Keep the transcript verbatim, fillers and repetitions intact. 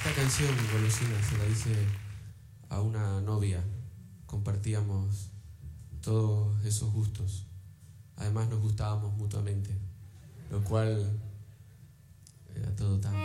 Esta canción, Golosina, se la hice a una novia. Compartíamos todos esos gustos. Además nos gustábamos mutuamente, lo cual era todo tan...